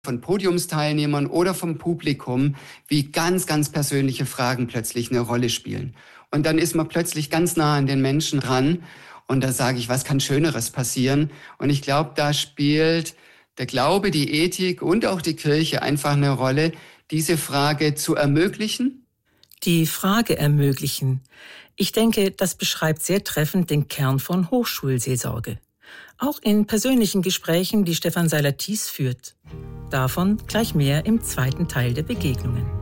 von Podiumsteilnehmern oder vom Publikum, wie ganz, ganz persönliche Fragen plötzlich eine Rolle spielen. Und dann ist man plötzlich ganz nah an den Menschen dran. Und da sage ich, was kann Schöneres passieren? Und ich glaube, da spielt der Glaube, die Ethik und auch die Kirche einfach eine Rolle, diese Frage zu ermöglichen. Die Frage ermöglichen. Ich denke, das beschreibt sehr treffend den Kern von Hochschulseelsorge. Auch in persönlichen Gesprächen, die Stefan Seiler-Thies führt. Davon gleich mehr im zweiten Teil der Begegnungen.